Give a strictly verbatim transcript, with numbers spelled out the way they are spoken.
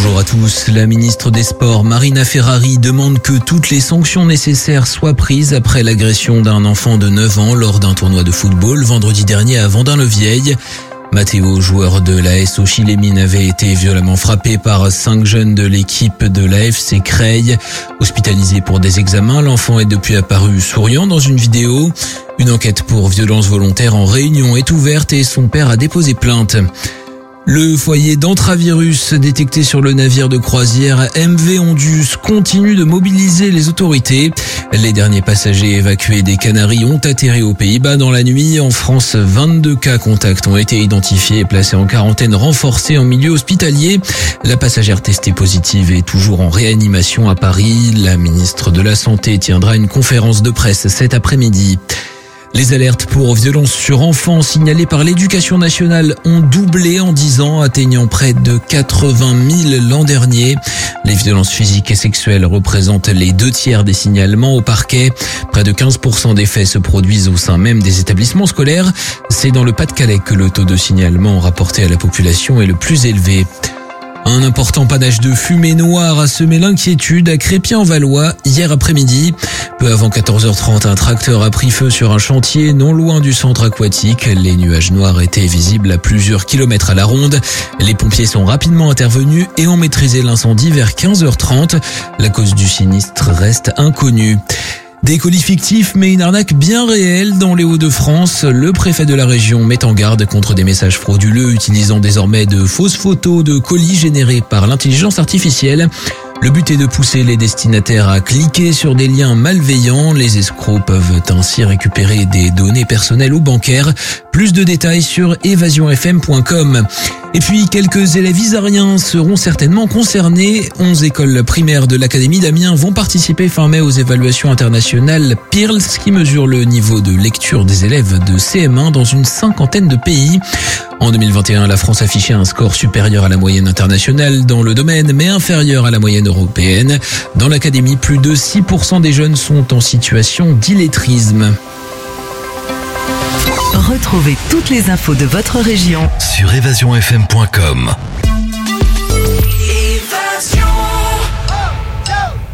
Bonjour à tous. La ministre des Sports, Marina Ferrari, demande que toutes les sanctions nécessaires soient prises après l'agression d'un enfant de neuf ans lors d'un tournoi de football vendredi dernier à Vendin-le-Vieil. Matteo, joueur de l'A S Auchy-les-Mines, avait été violemment frappé par cinq jeunes de l'équipe de l'A F C Creil. Hospitalisé pour des examens, l'enfant est depuis apparu souriant dans une vidéo. Une enquête pour violence volontaire en Réunion est ouverte et son père a déposé plainte. Le foyer d'anthravirus détecté sur le navire de croisière M V Ondius continue de mobiliser les autorités. Les derniers passagers évacués des Canaries ont atterri aux Pays-Bas dans la nuit. En France, vingt-deux cas contacts ont été identifiés et placés en quarantaine renforcée en milieu hospitalier. La passagère testée positive est toujours en réanimation à Paris. La ministre de la Santé tiendra une conférence de presse cet après-midi. Les alertes pour violences sur enfants signalées par l'Éducation nationale ont doublé en dix ans, atteignant près de quatre-vingt mille l'an dernier. Les violences physiques et sexuelles représentent les deux tiers des signalements au parquet. Près de quinze pour cent des faits se produisent au sein même des établissements scolaires. C'est dans le Pas-de-Calais que le taux de signalement rapporté à la population est le plus élevé. Un important panache de fumée noire a semé l'inquiétude à Crépy-en-Valois hier après-midi. Peu avant quatorze heures trente, un tracteur a pris feu sur un chantier non loin du centre aquatique. Les nuages noirs étaient visibles à plusieurs kilomètres à la ronde. Les pompiers sont rapidement intervenus et ont maîtrisé l'incendie vers quinze heures trente. La cause du sinistre reste inconnue. Des colis fictifs, mais une arnaque bien réelle dans les Hauts-de-France. Le préfet de la région met en garde contre des messages frauduleux utilisant désormais de fausses photos de colis générés par l'intelligence artificielle. Le but est de pousser les destinataires à cliquer sur des liens malveillants. Les escrocs peuvent ainsi récupérer des données personnelles ou bancaires. Plus de détails sur évasion f m point com. Et puis, quelques élèves isariens seront certainement concernés. onze écoles primaires de l'Académie d'Amiens vont participer fin mai aux évaluations internationales P I R L S qui mesurent le niveau de lecture des élèves de C M un dans une cinquantaine de pays. En deux mille vingt et un, la France affichait un score supérieur à la moyenne internationale dans le domaine, mais inférieur à la moyenne européenne. Dans l'Académie, plus de six pour cent des jeunes sont en situation d'illettrisme. Retrouvez toutes les infos de votre région sur évasion f m point com.